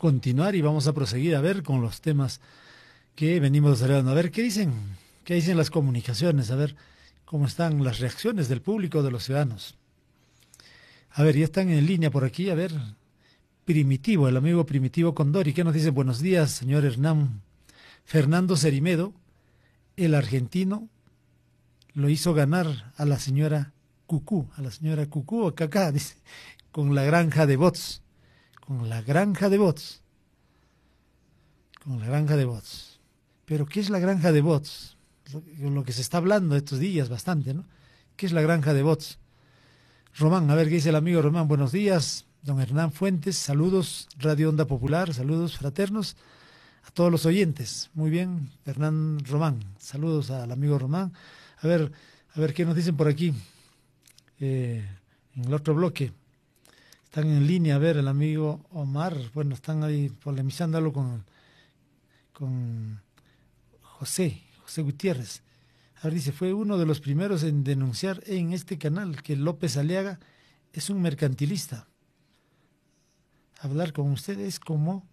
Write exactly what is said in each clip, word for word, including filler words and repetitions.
continuar y vamos a proseguir a ver con los temas que venimos desarrollando. A ver, ¿qué dicen? ¿Qué dicen las comunicaciones? A ver, ¿cómo están las reacciones del público, de los ciudadanos? A ver, ya están en línea por aquí. A ver, Primitivo, el amigo Primitivo Condori, ¿qué nos dice? Buenos días, señor Hernán. Fernando Cerimedo, el argentino, lo hizo ganar a la señora Cucú, a la señora Cucú o Cacá, dice, con la granja de bots, con la granja de bots, con la granja de bots. Pero, ¿qué es la granja de bots? Lo, lo que se está hablando estos días bastante, ¿no? ¿Qué es la granja de bots? Román, a ver qué dice el amigo Román. Buenos días, don Hernán Fuentes, saludos, Radio Onda Popular, saludos fraternos a todos los oyentes. Muy bien, Hernán Román, saludos al amigo Román. A ver, a ver qué nos dicen por aquí, eh, en el otro bloque. Están en línea, a ver, el amigo Omar, bueno, están ahí polemizándolo con, con José, José Gutiérrez. A ver, dice, fue uno de los primeros en denunciar en este canal que López Aliaga es un mercantilista. Hablar con usted es como,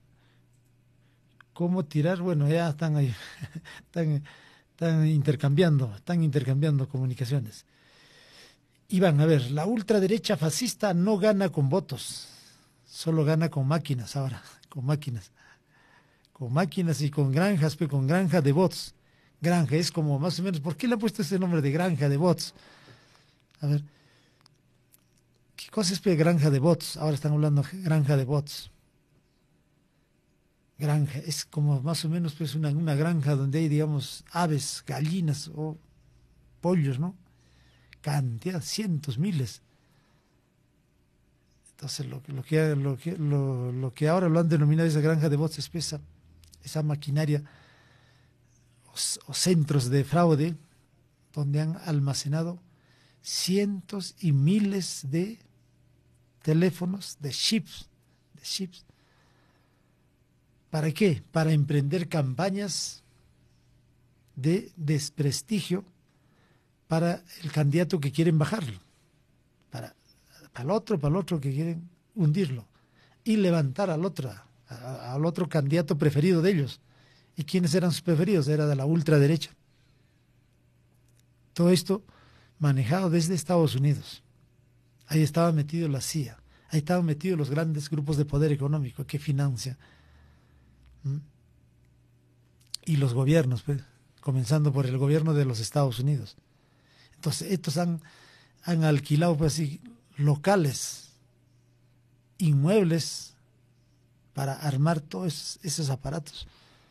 como tirar, bueno, ya están ahí, están, están intercambiando, están intercambiando comunicaciones. Iván, a ver, la ultraderecha fascista no gana con votos, solo gana con máquinas ahora, con máquinas, con máquinas y con granjas, pues con granja de bots. Granja, es como más o menos, ¿por qué le han puesto ese nombre de granja de bots? A ver, ¿qué cosa es pues, granja de bots? Ahora están hablando de granja de bots. Granja, es como más o menos pues una, una granja donde hay, digamos, aves, gallinas o pollos, ¿no? Cantidad, cientos, miles. Entonces, lo, lo, que, lo, que, lo, lo que ahora lo han denominado esa granja de bots es pues, esa, esa maquinaria o centros de fraude donde han almacenado cientos y miles de teléfonos, de chips, de chips. ¿Para qué? Para emprender campañas de desprestigio para el candidato que quieren bajarlo, para, para el otro, para el otro que quieren hundirlo y levantar al otro, a, al otro candidato preferido de ellos. ¿Y quiénes eran sus preferidos? Era de la ultraderecha. Todo esto manejado desde Estados Unidos. Ahí estaba metido la C I A, ahí estaban metidos los grandes grupos de poder económico que financian. ¿Mm? Y los gobiernos, pues, comenzando por el gobierno de los Estados Unidos. Entonces, estos han, han alquilado, pues así, locales, inmuebles, para armar todos esos, esos aparatos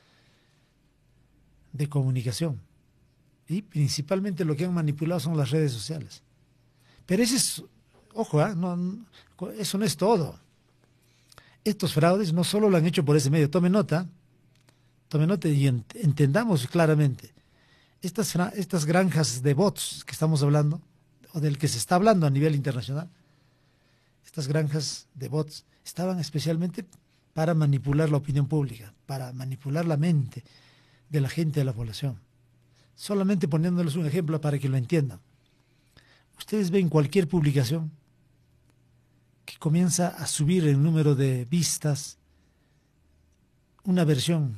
de comunicación. Y principalmente lo que han manipulado son las redes sociales. Pero ese es, ojo, ¿eh? no, no, eso no es todo. Estos fraudes no solo lo han hecho por ese medio. Tome nota, tome nota y ent entendamos claramente. Estas, estas granjas de bots que estamos hablando, o del que se está hablando a nivel internacional, estas granjas de bots estaban especialmente para manipular la opinión pública, para manipular la mente de la gente, de la población. Solamente poniéndoles un ejemplo para que lo entiendan. Ustedes ven cualquier publicación que comienza a subir el número de vistas, una versión,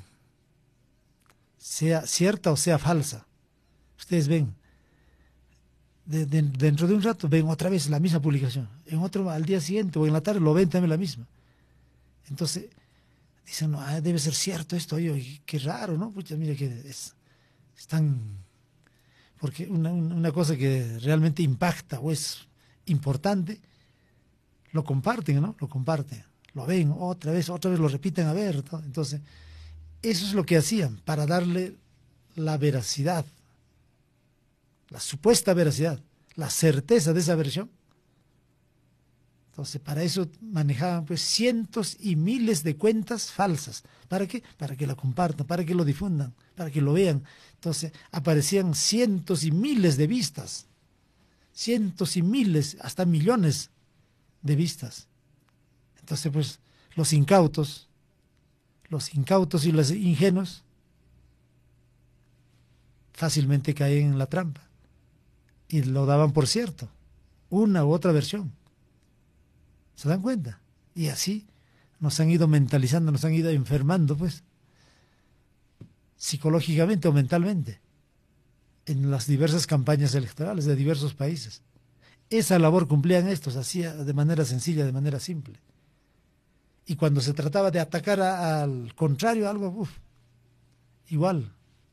sea cierta o sea falsa. Ustedes ven, de, de, dentro de un rato ven otra vez la misma publicación, en otro al día siguiente o en la tarde lo ven también la misma. Entonces, dicen, no, ah, debe ser cierto esto, oye, qué raro, ¿no? Pucha, mira que es, es tan... Porque una, una cosa que realmente impacta o es importante, lo comparten, ¿no? Lo comparten, lo ven otra vez, otra vez lo repiten a ver, ¿no? Entonces, eso es lo que hacían para darle la veracidad, la supuesta veracidad, la certeza de esa versión. Entonces, para eso manejaban pues cientos y miles de cuentas falsas. ¿Para qué? Para que la compartan, para que lo difundan, para que lo vean. Entonces, aparecían cientos y miles de vistas, cientos y miles, hasta millones de vistas. Entonces, pues, los incautos, los incautos y los ingenuos fácilmente caen en la trampa y lo daban por cierto, una u otra versión. ¿Se dan cuenta? Y así nos han ido mentalizando, nos han ido enfermando, pues, psicológicamente o mentalmente, en las diversas campañas electorales de diversos países. Esa labor cumplían estos, hacía de manera sencilla, de manera simple. Y cuando se trataba de atacar a, al contrario, algo, uf, igual,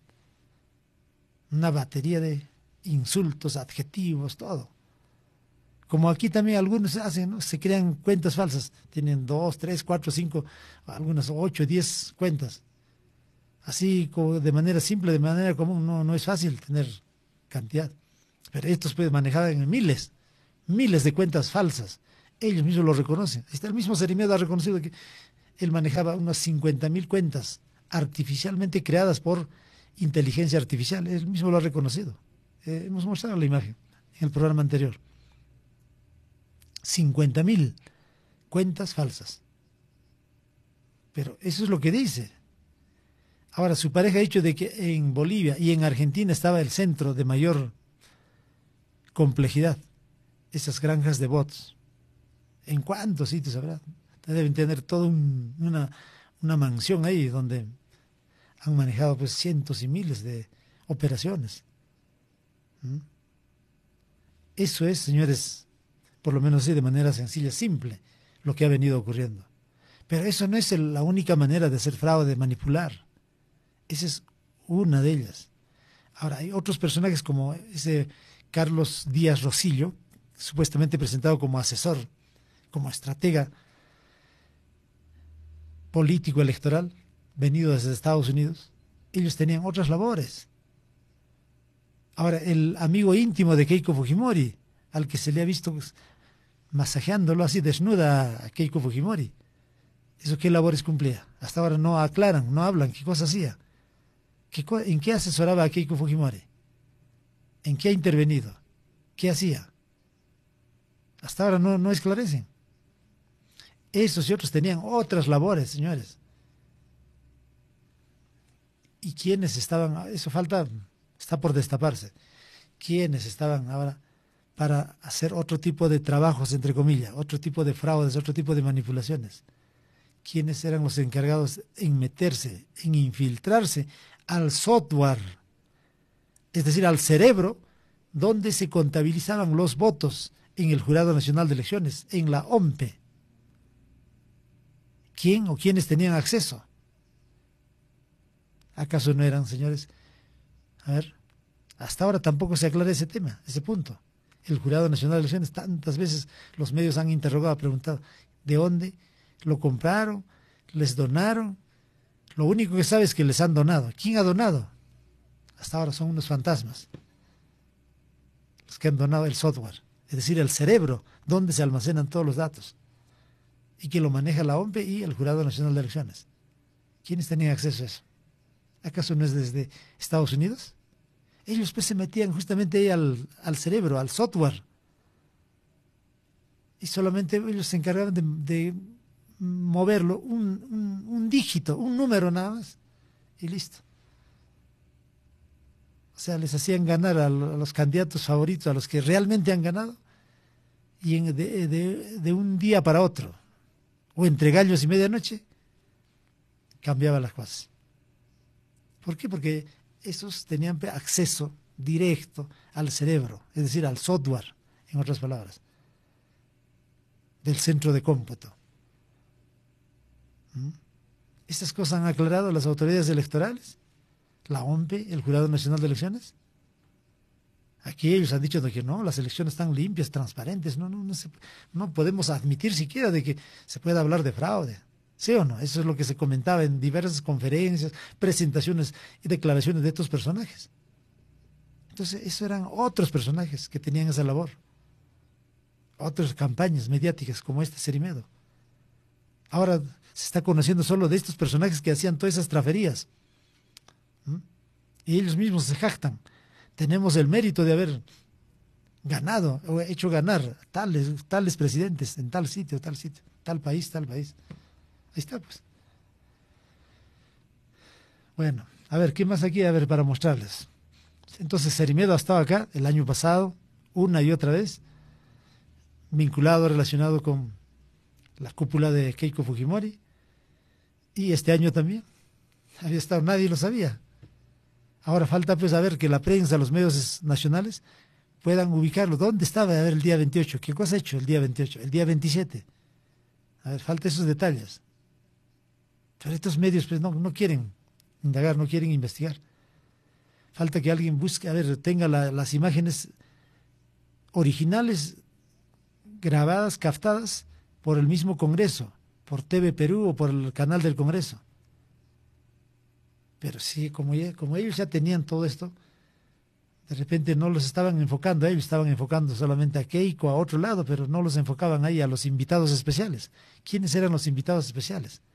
una batería de insultos, adjetivos, todo. Como aquí también algunos hacen, ¿no? Se crean cuentas falsas, tienen dos, tres, cuatro, cinco, algunas ocho, diez cuentas. Así como de manera simple, de manera común, no, no es fácil tener cantidad. Pero estos pues manejaban en miles, miles de cuentas falsas. Ellos mismos lo reconocen. Está el mismo Cerimedo ha reconocido que él manejaba unas cincuenta mil cuentas artificialmente creadas por inteligencia artificial. Él mismo lo ha reconocido. Eh, hemos mostrado la imagen en el programa anterior. cincuenta mil cuentas falsas. Pero eso es lo que dice. Ahora, su pareja ha dicho de que en Bolivia y en Argentina estaba el centro de mayor complejidad, esas granjas de bots. ¿En cuántos sitios habrá? Deben tener toda un, una, una mansión ahí donde han manejado pues cientos y miles de operaciones. ¿Mm? Eso es, señores, por lo menos así de manera sencilla, simple, lo que ha venido ocurriendo. Pero eso no es el, la única manera de hacer fraude, de manipular. Esa es una de ellas. Ahora, hay otros personajes como ese Carlos Díaz Rosillo, supuestamente presentado como asesor, como estratega político electoral, venido desde Estados Unidos. Ellos tenían otras labores. Ahora, el amigo íntimo de Keiko Fujimori, al que se le ha visto pues, masajeándolo así desnuda a Keiko Fujimori, ¿eso qué labores cumplía? Hasta ahora no aclaran, no hablan, qué cosa hacía. ¿Qué, ¿En qué asesoraba a Keiko Fujimori? ¿En qué ha intervenido? ¿Qué hacía? Hasta ahora no, no esclarecen. Esos y otros tenían otras labores, señores. ¿Y quiénes estaban? Eso falta, está por destaparse. ¿Quiénes estaban ahora para hacer otro tipo de trabajos, entre comillas, otro tipo de fraudes, otro tipo de manipulaciones? ¿Quiénes eran los encargados en meterse, en infiltrarse al software, es decir, al cerebro, donde se contabilizaban los votos en el Jurado Nacional de Elecciones, en la O M P E? ¿Quién o quiénes tenían acceso? ¿Acaso no eran, señores? A ver, hasta ahora tampoco se aclara ese tema, ese punto. El Jurado Nacional de Elecciones, tantas veces los medios han interrogado, preguntado, ¿de dónde lo compraron? ¿Les donaron? Lo único que sabe es que les han donado. ¿Quién ha donado? Hasta ahora son unos fantasmas los que han donado el software, es decir, el cerebro, donde se almacenan todos los datos, y que lo maneja la O M P E y el Jurado Nacional de Elecciones. ¿Quiénes tenían acceso a eso? ¿Acaso no es desde Estados Unidos? Ellos pues se metían justamente ahí al, al cerebro, al software, y solamente ellos se encargaban de, de moverlo un, un, un dígito, un número nada más, y listo. O sea, les hacían ganar a, lo, a los candidatos favoritos, a los que realmente han ganado, y en, de, de, de un día para otro, o entre gallos y medianoche, cambiaban las cosas. ¿Por qué? Porque esos tenían acceso directo al cerebro, es decir, al software, en otras palabras, del centro de cómputo. ¿Mm? Estas cosas han aclarado las autoridades electorales, la O M P E, el Jurado Nacional de Elecciones. Aquí ellos han dicho de que no, las elecciones están limpias, transparentes, no, no, no, se, no podemos admitir siquiera de que se pueda hablar de fraude. ¿Sí o no? Eso es lo que se comentaba en diversas conferencias, presentaciones y declaraciones de estos personajes. Entonces, esos eran otros personajes que tenían esa labor. Otras campañas mediáticas como este Cerimedo. Ahora se está conociendo solo de estos personajes que hacían todas esas traferías. ¿Mm? Y ellos mismos se jactan. Tenemos el mérito de haber ganado o hecho ganar tales, tales presidentes en tal sitio, tal sitio, tal país, tal país. Ahí está, pues. Bueno, a ver, ¿qué más aquí? A ver, para mostrarles. Entonces, Cerimedo ha estado acá el año pasado, una y otra vez, vinculado, relacionado con la cúpula de Keiko Fujimori, y este año también. Había estado, nadie lo sabía. Ahora falta pues a ver que la prensa, los medios nacionales puedan ubicarlo. ¿Dónde estaba a ver el día veintiocho? ¿Qué cosa ha hecho el día veintiocho? El día veintisiete. A ver, falta esos detalles. Pero estos medios pues no, no quieren indagar, no quieren investigar. Falta que alguien busque, a ver, tenga la, las imágenes originales, grabadas, captadas por el mismo Congreso, por T V Perú o por el canal del Congreso. Pero sí, como, ya, como ellos ya tenían todo esto, de repente no los estaban enfocando a ellos, estaban enfocando solamente a Keiko, a otro lado, pero no los enfocaban ahí a los invitados especiales. ¿Quiénes eran los invitados especiales?